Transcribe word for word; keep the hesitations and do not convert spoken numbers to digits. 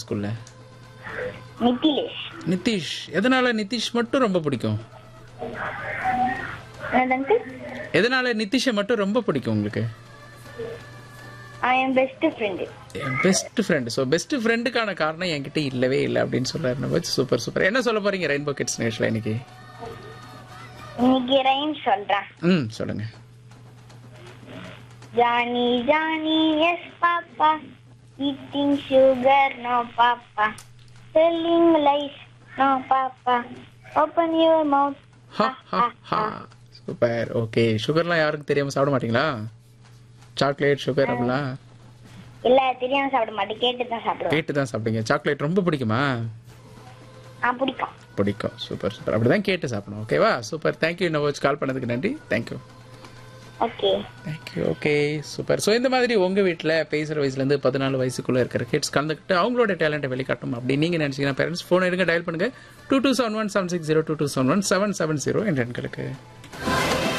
ஸ்கூல்ல? நித்திலேஷ். நிதிஷ். எதனால நிதிஷ் மட்டும் ரொம்ப பிடிக்கும்? என்னது? எதனால நிதிஷை மட்டும் ரொம்ப பிடிக்கும் உங்களுக்கு? I am best friend. Best friend. So best ஃப்ரெண்டுக்கான காரணம் என்கிட்ட இல்லவே இல்லை அப்படின்னு சொல்றாரு நவாஜ். Super super. என்ன சொல்ல போறீங்க ரெயின்போ கிட்ஸ் நிகழ்ச்சியில் இன்னைக்கு? இன்னைக்கு ரைம் சொல்றேன். ம் சொல்லுங்க. Johnny, Johnny, yes papa. Eating sugar, no papa. Telling lies, no papa. Open your mouth. ஹா ஹா ஹா. சூப்பர். ஓகே. சுகர்லாம் யாருக்கும் தெரியாம சாப்பிட மாட்டீங்களா? சாக்லேட் சுகர் அப்படிலாம் இல்ல, தெரியாம சாப்பிட மாட்டேன், கேட்டு தான் சாப்பிடுவேன். கேட்டு தான் சாப்பிடுங்க. சாக்லேட் ரொம்ப பிடிக்குமா? ஆ, பிடிக்கும். பிடிக்கும். Super super. அப்படிதான் கேட்டு சாப்பிடணும். ஓகேவா? சூப்பர். தேங்க்யூ நவாஜ், கால் பண்ணதுக்கு நன்றி. Thank you. Okay thank you. Okay super. So இந்த மாதிரி உங்கள் வீட்டில் பேசுகிற வயசுலேருந்து பதினாலு வயசுக்குள்ளே இருக்கிற கிட்ஸ் கலந்துக்கிட்டு அவங்களோட டேலண்ட்டை வெளிக்காட்டணும் அப்படின்னு நீங்கள் நினச்சிங்கன்னா பேரண்ட்ஸ் ஃபோன் எடுங்க, டயல் பண்ணுங்கள் two two seven one seven six zero two two seven one seven seven zero என்ற எண்களுக்கு.